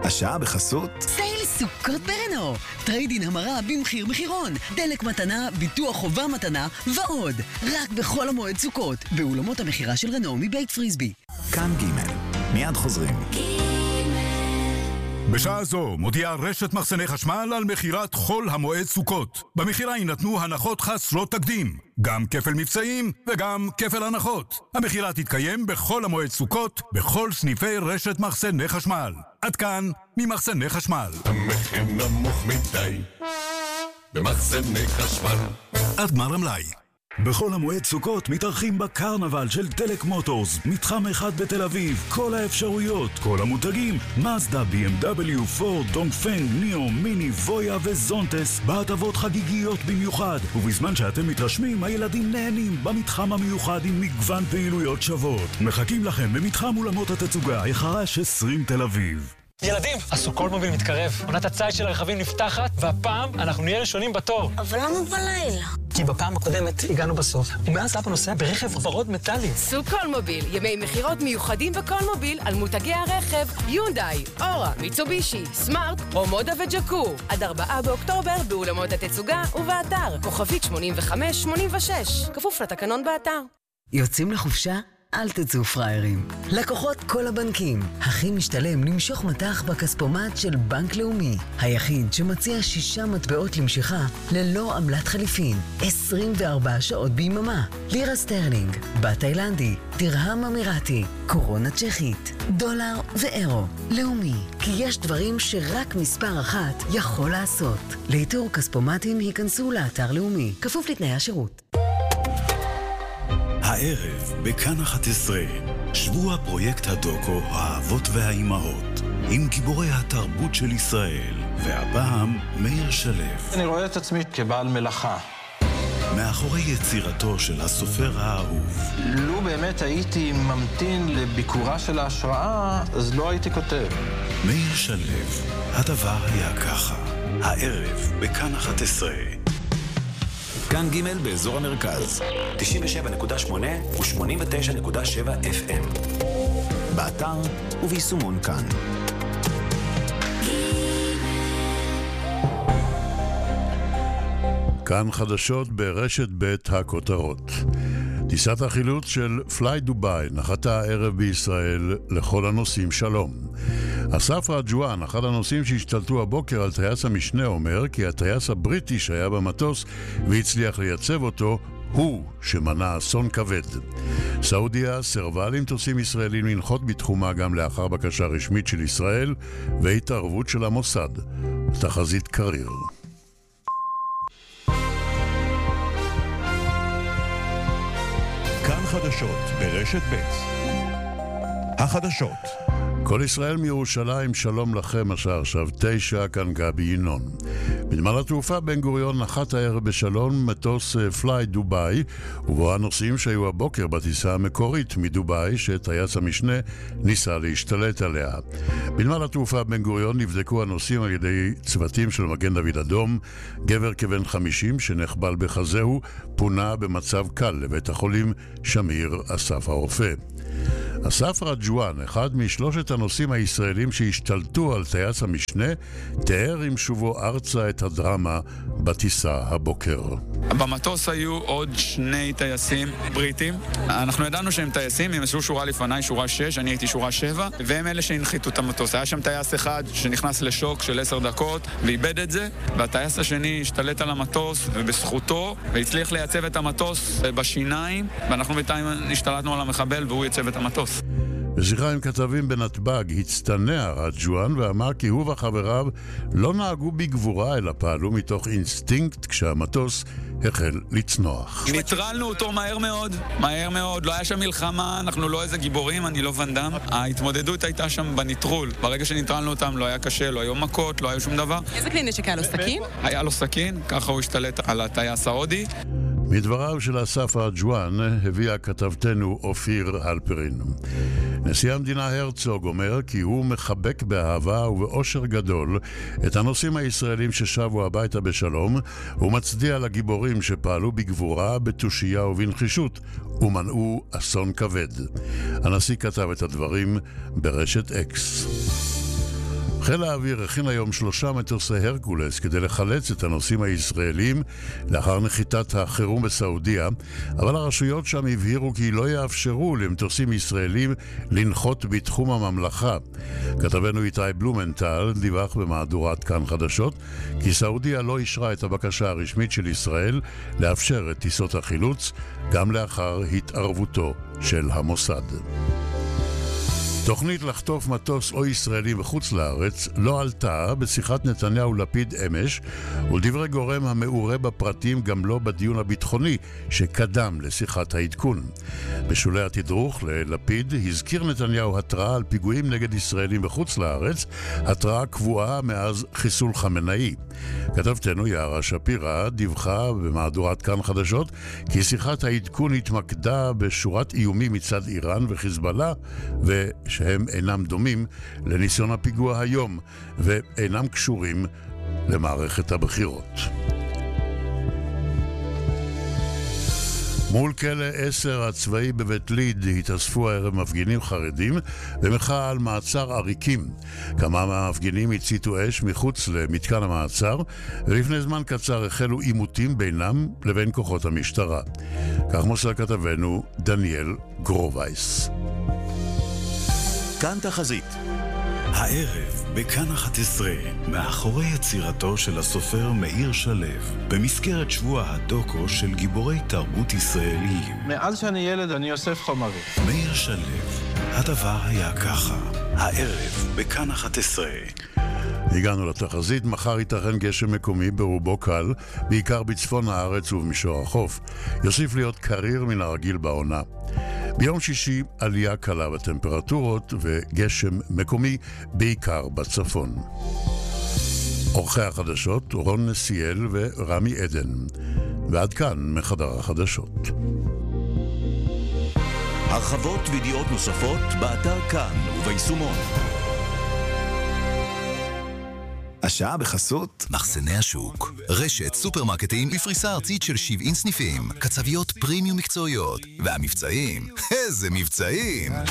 השעה בחסות סייל סוכות ברנו, טריידין המרה במחיר מחירון, דלק מתנה, ביטוח חובה מתנה ועוד. רק בכל המועד סוכות, באולמות המחירה של רנו מבית פריסבי. כאן ג' מיד חוזרים. בשעה זו מודיעה רשת מחסני חשמל על מחירת חול המועד סוכות. במחירה יינתנו הנחות חסרות תקדים, גם כפל מבצעים וגם כפל הנחות. המחירה תתקיים בכל המועד סוכות, בכל סניפי רשת מחסני חשמל. עד כאן ממחסני חשמל. המחיר נמוך מדי במחסני חשמל. עד גמר המלאי. בכל המועד סוכות מתארחים בקרנבל של דלק מוטורס, מתחם אחד בתל אביב. כל האפשרויות, כל המותגים, מזדה, BMW, פורד, דונגפנג, ניאו, מיני, וויה וזונטס, בהטבות חגיגיות במיוחד. ובזמן שאתם מתרשמים, הילדים נהנים במתחם המיוחד עם מגוון פעילויות שוות. מחכים לכם במתחם אולמות התצוגה, החרש 20 תל אביב. ילדים, הסוכולמוביל מתקרב. עונת הציד של הרכבים נפתחת, והפעם אנחנו נהיה ראשונים בתור. אבל למה בלילה? כי בפעם הקודמת הגענו בסוף, ומאז אבא נוסע ברכב ורוד מטלי. סוכולמוביל, ימי מחירות מיוחדים בקולמוביל על מותגי הרכב, יונדאי, אורה, מיצובישי, סמארט, רומודה וג'קור. עד 4 באוקטובר באולמות התצוגה ובאתר, כוכבית 8586, כפוף לתקנון באתר. יוצאים לחופשה? אל תצאו פריירים. לקוחות כל הבנקים. הכי משתלם למשוך מטח בכספומט של בנק לאומי. היחיד שמציע 6 מטבעות למשיכה ללא עמלת חליפין. 24 שעות ביממה. לירה סטרלינג, בת תאילנדי, דרהם אמירתי, קורונה צ'כית, דולר ואירו. לאומי. כי יש דברים שרק מספר אחת יכול לעשות. לאיתור כספומטים היכנסו לאתר לאומי. כפוף לתנאי השירות. הערב בכאן 11 שבוע פרויקט הדוקו האבות והאימהות עם גיבורי התרבות של ישראל, והפעם מאיר שלו. אני רואה את עצמי כבעל מלאכה. מאחורי יצירתו של הסופר האהוב. לו באמת הייתי ממתין לביקורה של ההשראה, אז לא הייתי כותב. מאיר שלו, הדבר היה ככה. הערב בכאן 11. כאן ג' באזור המרכז 97.8 ו-89.7 FM באתר וביישומון כאן. כאן חדשות ברשת בית הכותרות. טיסת החילוץ של פליי דובאי נחתה הערב בישראל. לכל הנוסעים שלום. אסף רג'ואן, אחד הנוסעים שהשתלטו הבוקר על טייס המשנה, אומר כי הטייס הבריטי שהיה במטוס והצליח לייצב אותו הוא שמנע אסון כבד. סעודיה סרבה למטוסים ישראלים לנחות בתחומה גם לאחר בקשה רשמית של ישראל והתערבות של המוסד. תחזית קריר. כאן חדשות ברשת ב'. החדשות. כל ישראל מירושלים, שלום לכם, השעה עכשיו 9, כאן גבי ינון. בנמל התעופה בן גוריון נחת הערב בשלום מטוס פליי דובאי, ובו הנוסעים שהיו הבוקר בטיסה המקורית מדובאי שטייס המשנה ניסה להשתלט עליה. בנמל התעופה בן גוריון נבדקו הנוסעים על ידי צוותים של מגן דוד אדום. גבר כבן 50 שנחבל בחזהו פונה במצב קל לבית החולים שמיר אסף הרופא. אסף רג'ואן, אחד משלושת הנוסעים הישראלים שהשתלטו על טייס המשנה, תיאר עם שובו ארצה את הדרמה בטיסה הבוקר. במטוס היו עוד 2 טייסים בריטים. אנחנו ידענו שהם טייסים, הם עשו שורה לפניי, שורה 6, אני הייתי שורה 7, והם אלה שהנחיתו את המטוס. היה שם טייס אחד שנכנס לשוק של 10 דקות ואיבד את זה, והטייס השני השתלט על המטוס ובזכותו, והצליח לייצב את המטוס בשיניים, ואנחנו בינתיים השתלטנו על המחבל והוא יצב את המטוס. בשיחה עם כתבים בנתב"ג הצטנע רג'ואן ואמר כי הוא וחבריו לא נהגו בגבורה אלא פעלו מתוך אינסטינקט כשהמטוס החל לצנוח. ניטרלנו אותו מהר מאוד, לא היה שם מלחמה, אנחנו לא איזה גיבורים, אני לא ונדם. ההתמודדות הייתה שם בניטרול. ברגע שניטרלנו אותם לא היה קשה, לא היו מכות, לא היה שום דבר. איזה כלי נשק היה לו, סכין? היה לו סכין, ככה הוא השתלט על הטייס ההודי. מדבריו של אסף רג'ואן הביאה כתבתנו אופיר הלפרין. נשיא המדינה הרצוג אומר כי הוא מחבק באהבה ובאושר גדול את הנוסעים הישראלים ששבו הביתה בשלום, ומצדיע לגיבורים שפעלו בגבורה, בתושייה ובנחישות ומנעו אסון כבד. הנשיא כתב את הדברים ברשת אקס. חיל האוויר הכין היום 3 מטוסי הרקולס כדי לחלץ את הנוסעים הישראלים לאחר נחיתת החירום בסעודיה, אבל הרשויות שם הבהירו כי לא יאפשרו למטוסים ישראלים לנחות בתחום הממלכה. כתבנו איתי בלומנטל דיווח במהדורת כאן חדשות כי סעודיה לא אישרה את הבקשה הרשמית של ישראל לאפשר את טיסות החילוץ גם לאחר התערבותו של המוסד. תוכנית לחטוף מטוס או ישראלי בחוץ לארץ לא עלתה בשיחת נתניהו לפיד אמש, ולדברי גורם המעורה בפרטים גם לא בדיון הביטחוני שקדם לשיחת העדכון. בשולי התדרוך ללפיד הזכיר נתניהו התראה על פיגועים נגד ישראלים בחוץ לארץ, התראה קבועה מאז חיסול חמינאי. כתבתנו יערה שפירא דיווחה במהדורת כאן חדשות כי שיחת העדכון התמקדה בשורת איומים מצד איראן וחיזבאללה שהם אינם דומים לניסיון הפיגוע היום ואינם קשורים למערכת הבחירות. מול כלא 10 הצבאי בבית ליד התאספו הערב מפגינים חרדים במחאה על מעצר עריקים. כמה מהמפגינים הציתו אש מחוץ למתקן המעצר, ולפני זמן קצר החלו עימותים בינם לבין כוחות המשטרה. כך מוסר כתבנו דניאל גרובייס. כאן תחזית. הערב בכאן 11 מאחורי יצירתו של הסופר מאיר שלו במסגרת שבוע הדוקו של גיבורי תרבות ישראליים. מאז שאני ילד אני אוסף חומרים. מאיר שלו, הדבר היה ככה. הערב בכאן 11. הגענו לתחזית. מחר ייתכן גשם מקומי ברובו קל, בעיקר בצפון הארץ ובמישור החוף. יוסיף להיות קריר מן הרגיל בעונה. ביום שישי עלייה קלה בטמפרטורות וגשם מקומי בעיקר בצפון. אורחי החדשות רון נסיאל ורמי עדן. ועד כאן מחדר החדשות. הרחבות וידיעות נוספות באתר כאן וביישומון. השעה בחסות מחסני השוק, רשת סופרמרקטים בפריסה ארצית של 70 סניפים, קצביות פרימיום מקצועיות, והמבצעים, איזה מבצעים!